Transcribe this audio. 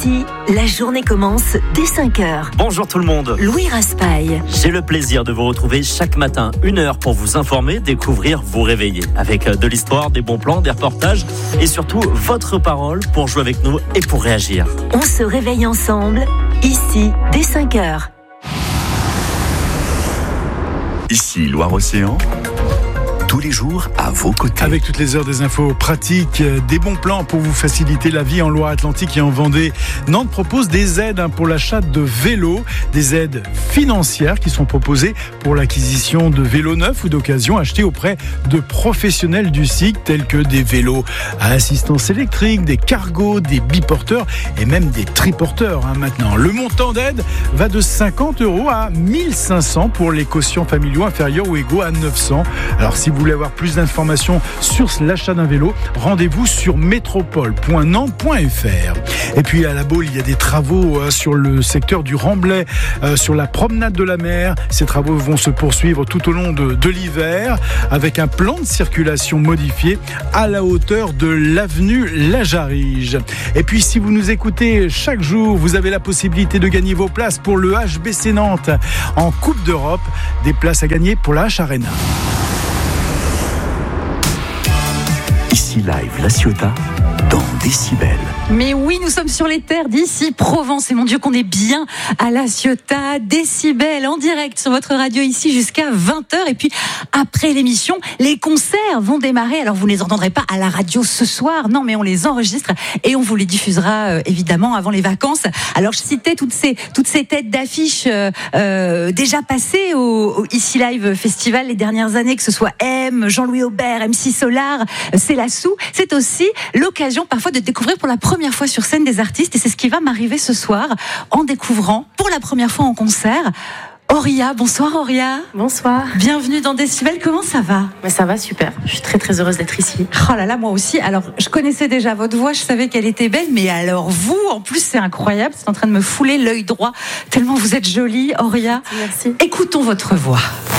La journée commence dès 5h. Bonjour tout le monde. Louis Raspail. J'ai le plaisir de vous retrouver chaque matin, 1 heure pour vous informer, découvrir, vous réveiller. Avec de l'histoire, des bons plans, des reportages et surtout votre parole pour jouer avec nous et pour réagir. On se réveille ensemble, ici, dès 5h. Ici Loire-Océan, tous les jours à vos côtés. Avec toutes les heures des infos pratiques, des bons plans pour vous faciliter la vie en Loire-Atlantique et en Vendée. Nantes propose des aides pour l'achat de vélos, des aides financières qui sont proposées pour l'acquisition de vélos neufs ou d'occasion achetés auprès de professionnels du cycle tels que des vélos à assistance électrique, des cargos, des biporteurs et même des triporteurs maintenant. Le montant d'aide va de 50 € à 1500 pour les quotients familiaux inférieurs ou égaux à 900. Alors si vous voulez avoir plus d'informations sur l'achat d'un vélo, rendez-vous sur métropole.nantes.fr. Et puis à la Baule, il y a des travaux sur le secteur du Remblai, sur la promenade de la mer. Ces travaux vont se poursuivre tout au long de l'hiver avec un plan de circulation modifié à la hauteur de l'avenue La Jarige. Et puis si vous nous écoutez chaque jour, vous avez la possibilité de gagner vos places pour le HBC Nantes en Coupe d'Europe. Des places à gagner pour la H Arena. Ici Live La Ciotat, dans Décibel. Mais oui, nous sommes sur les terres d'ici Provence. Et mon Dieu, qu'on est bien à La Ciotat, Décibel, en direct sur votre radio ici jusqu'à 20h. Et puis, après l'émission, les concerts vont démarrer. Alors, vous ne les entendrez pas à la radio ce soir. Non, mais on les enregistre et on vous les diffusera évidemment avant les vacances. Alors, je citais toutes ces têtes d'affiches déjà passées au Ici Live Festival les dernières années, que ce soit M, Jean-Louis Aubert, MC Solar, Célassou. C'est aussi l'occasion parfois de découvrir pour la première fois sur scène des artistes, et c'est ce qui va m'arriver ce soir en découvrant pour la première fois en concert Auria. Bonsoir Auria. Bonsoir. Bienvenue dans Décibel, comment ça va? Mais ça va super, je suis très très heureuse d'être ici. Oh là là, moi aussi. Alors je connaissais déjà votre voix, je savais qu'elle était belle, mais alors vous, en plus c'est incroyable, c'est en train de me fouler l'œil droit tellement vous êtes jolie Auria. Merci. Écoutons votre voix.